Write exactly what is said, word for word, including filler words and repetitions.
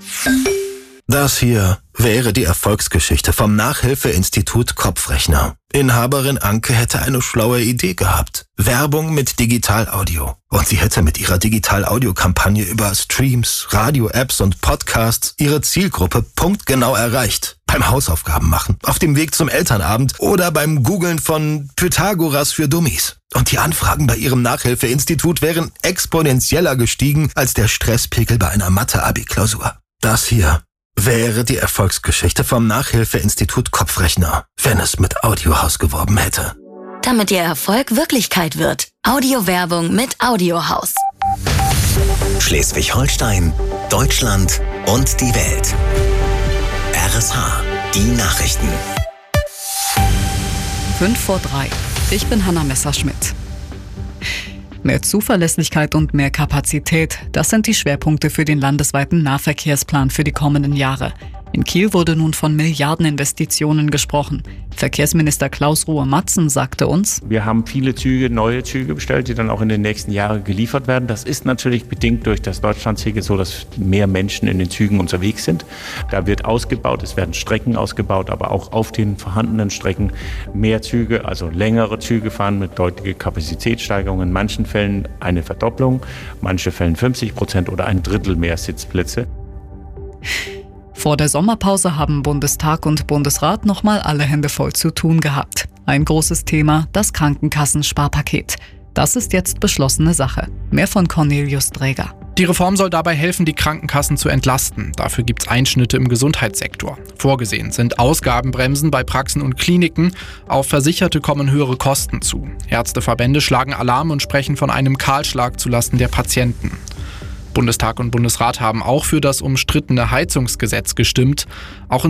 Das hier wäre die Erfolgsgeschichte vom Nachhilfeinstitut Kopfrechner. Inhaberin Anke hätte eine schlaue Idee gehabt. Werbung mit Digital-Audio. Und sie hätte mit ihrer Digital-Audio-Kampagne über Streams, Radio-Apps und Podcasts ihre Zielgruppe punktgenau erreicht. Beim Hausaufgaben machen, auf dem Weg zum Elternabend oder beim Googlen von Pythagoras für Dummies. Und die Anfragen bei ihrem Nachhilfeinstitut wären exponentieller gestiegen als der Stresspegel bei einer Mathe-Abi-Klausur. Das hier wäre die Erfolgsgeschichte vom Nachhilfeinstitut Kopfrechner, wenn es mit Audiohaus geworben hätte. Damit Ihr Erfolg Wirklichkeit wird. Audiowerbung mit Audiohaus. Schleswig-Holstein, Deutschland und die Welt. R S H, die Nachrichten. Fünf vor drei. Ich bin Hanna Messerschmidt. Mehr Zuverlässigkeit und mehr Kapazität, das sind die Schwerpunkte für den landesweiten Nahverkehrsplan für die kommenden Jahre. In Kiel wurde nun von Milliardeninvestitionen gesprochen. Verkehrsminister Klaus Ruhe-Matzen sagte uns: Wir haben viele Züge, neue Züge bestellt, die dann auch in den nächsten Jahren geliefert werden. Das ist natürlich bedingt durch das Deutschlandticket so, dass mehr Menschen in den Zügen unterwegs sind. Da wird ausgebaut, es werden Strecken ausgebaut, aber auch auf den vorhandenen Strecken mehr Züge, also längere Züge fahren mit deutlicher Kapazitätssteigerung. In manchen Fällen eine Verdopplung, manche Fällen fünfzig Prozent oder ein Drittel mehr Sitzplätze. Vor der Sommerpause haben Bundestag und Bundesrat nochmal alle Hände voll zu tun gehabt. Ein großes Thema, das Krankenkassensparpaket. Das ist jetzt beschlossene Sache. Mehr von Cornelius Dräger. Die Reform soll dabei helfen, die Krankenkassen zu entlasten. Dafür gibt es Einschnitte im Gesundheitssektor. Vorgesehen sind Ausgabenbremsen bei Praxen und Kliniken. Auf Versicherte kommen höhere Kosten zu. Ärzteverbände schlagen Alarm und sprechen von einem Kahlschlag zulasten der Patienten. Bundestag und Bundesrat haben auch für das umstrittene Heizungsgesetz gestimmt. Auch in